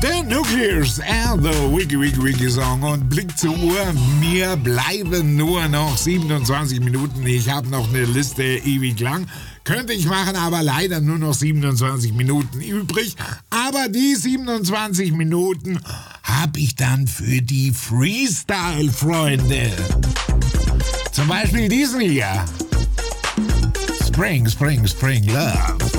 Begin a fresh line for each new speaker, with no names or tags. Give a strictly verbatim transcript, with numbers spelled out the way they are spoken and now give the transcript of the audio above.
The Nuclears and the Wiki Wiki Wiki Song und Blick zur Uhr. Mir bleiben nur noch siebenundzwanzig Minuten. Ich habe noch eine Liste ewig lang. Könnte ich machen, aber leider nur noch siebenundzwanzig Minuten übrig. Aber die siebenundzwanzig Minuten habe ich dann für die Freestyle-Freunde. Zum Beispiel diesen hier. Spring, Spring, Spring Love.